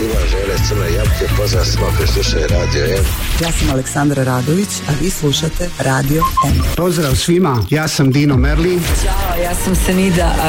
svima žele Crne Jabuke, pozdrav svima koji slušaju Radio M. Ja sam Aleksandra Radović, a vi slušate Radio M. Pozdrav svima, ja sam Dino Merlin. Ćao, ja sam Senida, a